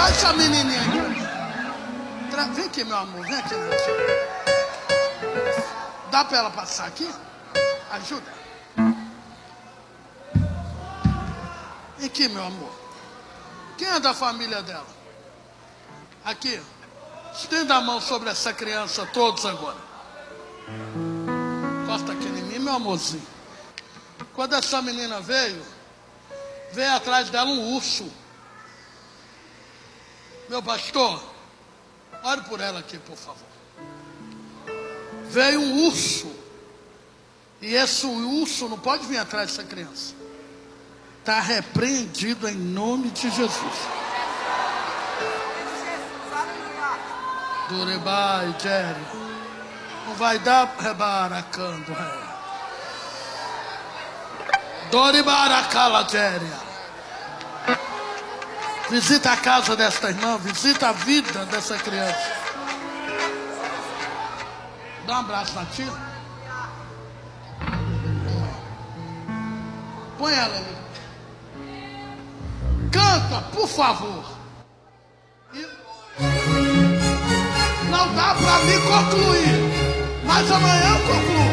Traz essa menininha aqui. Vem aqui, meu amor. Vem aqui, meu filho. Dá pra ela passar aqui? Ajuda. Vem aqui, meu amor. Quem é da família dela? Aqui. Estenda a mão sobre essa criança, todos agora. Encosta aqui em mim, meu amorzinho. Quando essa menina veio atrás dela um urso. Meu pastor, ore por ela aqui, por favor. Veio um urso. E esse urso não pode vir atrás dessa criança. Está repreendido em nome de Jesus. Durebai, Jerry. Não vai dar rebaracando, ré. Doribaracala, Jerry. Visita a casa desta irmã, visita a vida dessa criança. Dá um abraço na tia. Põe ela ali. Canta, por favor. Não dá para mim concluir, mas amanhã eu concluo.